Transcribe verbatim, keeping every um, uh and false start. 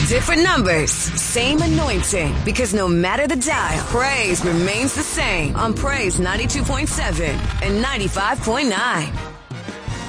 Different numbers, same anointing. Because no matter the dial, praise remains the same on Praise ninety-two point seven and ninety-five point nine.